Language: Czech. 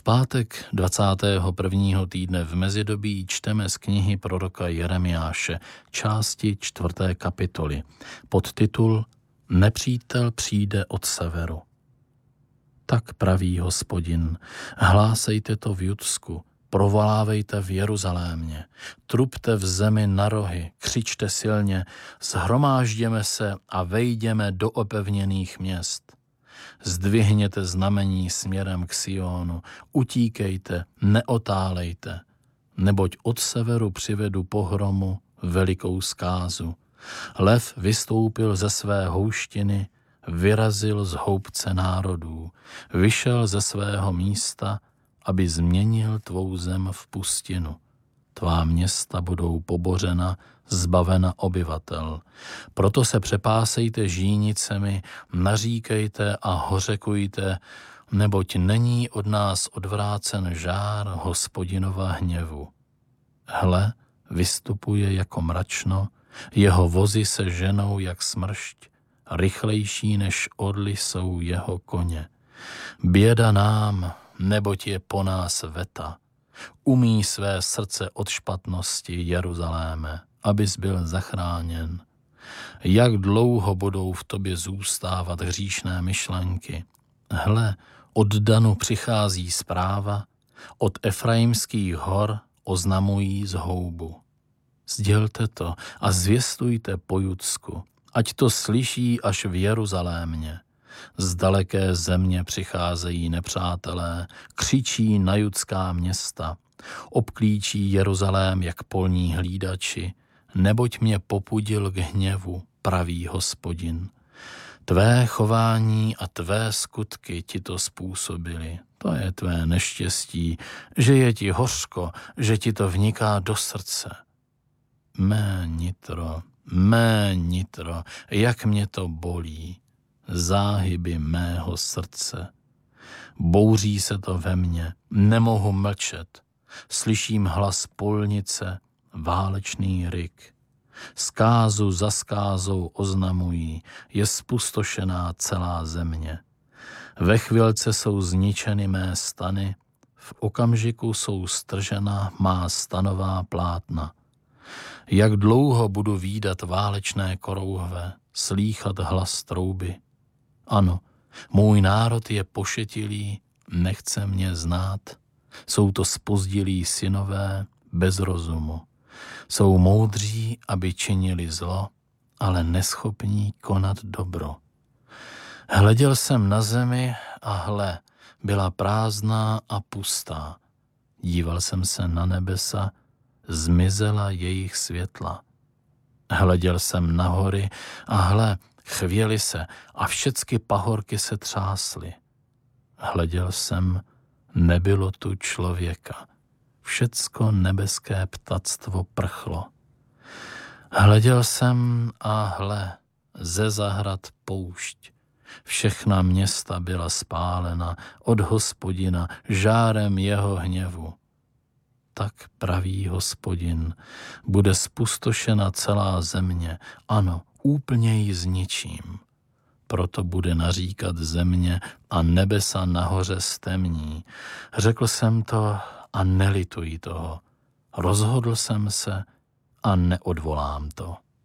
pátek 21. týdne v mezidobí čteme z knihy proroka Jeremiáše, části 4. kapitoly, podtitul Nepřítel přijde od severu. Tak praví Hospodin, hlásejte to v Judsku, provolávejte v Jeruzalémě, trubte v zemi na rohy, křičte silně, shromážděme se a vejděme do opevněných měst. Zdvihněte znamení směrem k Sionu, utíkejte, neotálejte, neboť od severu přivedu pohromu, velikou zkázu. Lev vystoupil ze své houštiny, vyrazil z houbce národů, vyšel ze svého místa, aby změnil tvou zem v pustinu. Tvá města budou pobořena, zbavena obyvatel. Proto se přepásejte žínicemi, naříkejte a hořekujte, neboť není od nás odvrácen žár Hospodinova hněvu. Hle, vystupuje jako mračno, jeho vozy se ženou jak smršť, rychlejší než orly jsou jeho koně. Běda nám, neboť je po nás veta. Umí své srdce od špatnosti Jeruzaléme, abys byl zachráněn. Jak dlouho budou v tobě zůstávat hříšné myšlenky? Hle, od Danu přichází zpráva, od Efraimských hor oznamují zhoubu. Sdělte to a zvěstujte po Judsku, ať to slyší až v Jeruzalémě. Z daleké země přicházejí nepřátelé, křičí na judská města, obklíčí Jeruzalém jak polní hlídači, neboť mě popudil k hněvu, praví Hospodin. Tvé chování a tvé skutky ti to způsobily. To je tvé neštěstí, že je ti hořko, že ti to vniká do srdce. Mé nitro, jak mě to bolí. Záhyby mého srdce. Bouří se to ve mně, nemohu mlčet. Slyším hlas polnice, válečný ryk. Zkázu za skázou oznamují, je spustošená celá země. Ve chvilce jsou zničeny mé stany, v okamžiku jsou stržena má stanová plátna. Jak dlouho budu vídat válečné korouhve, slýchat hlas trouby? Ano, můj národ je pošetilý, nechce mě znát. Jsou to zpozdilí synové bez rozumu. Jsou moudří, aby činili zlo, ale neschopní konat dobro. Hleděl jsem na zemi a hle, byla prázdná a pustá. Díval jsem se na nebesa, zmizela jejich světla. Hleděl jsem na hory a hle, chvěli se a všecky pahorky se třásly. Hleděl jsem, nebylo tu člověka. Všecko nebeské ptactvo prchlo. Hleděl jsem a hle, ze zahrad poušť. Všechna města byla spálena od Hospodina žárem jeho hněvu. Tak praví Hospodin, bude spustošena celá země, ano, úplně ji zničím. Proto bude naříkat země a nebesa nahoře stemní. Řekl jsem to a nelituji toho. Rozhodl jsem se a neodvolám to.